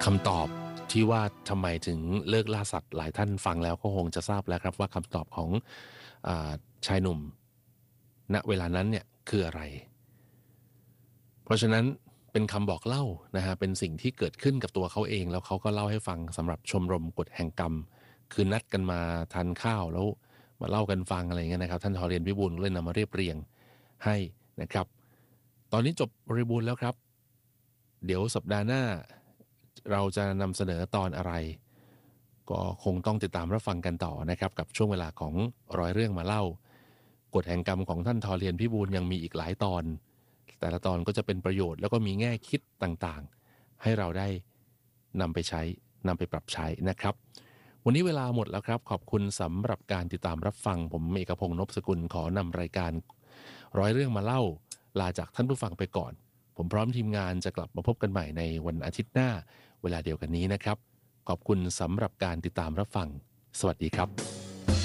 คำตอบที่ว่าทำไมถึงเลิกล่าสัตว์หลายท่านฟังแล้วก็คงจะทราบแล้วครับว่าคำตอบของชายหนุ่มณเวลานั้นเนี่ยคืออะไรเพราะฉะนั้นเป็นคำบอกเล่านะฮะเป็นสิ่งที่เกิดขึ้นกับตัวเขาเองแล้วเขาก็เล่าให้ฟังสำหรับชมรมกฎแห่งกรรมคือนัดกันมาทานข้าวแล้วมาเล่ากันฟังอะไรเงี้ยนะครับท่านทอเรียนพิบูลเลยนำมาเรียบเรียงให้นะครับตอนนี้จบบริบูรณ์แล้วครับเดี๋ยวสัปดาห์หน้าเราจะนำเสนอตอนอะไรก็คงต้องติดตามรับฟังกันต่อนะครับกับช่วงเวลาของร้อยเรื่องมาเล่ากฎแห่งกรรมของท่านทอเรียนพิบูลยังมีอีกหลายตอนแต่ละตอนก็จะเป็นประโยชน์แล้วก็มีแง่คิดต่างๆให้เราได้นำไปใช้นำไปปรับใช้นะครับวันนี้เวลาหมดแล้วครับขอบคุณสำหรับการติดตามรับฟังผมเอกพงษ์นพสกุลขอนำรายการร้อยเรื่องมาเล่าลาจากท่านผู้ฟังไปก่อนผมพร้อมทีมงานจะกลับมาพบกันใหม่ในวันอาทิตย์หน้าเวลาเดียวกันนี้นะครับขอบคุณสำหรับการติดตามรับฟังสวัสดีครับ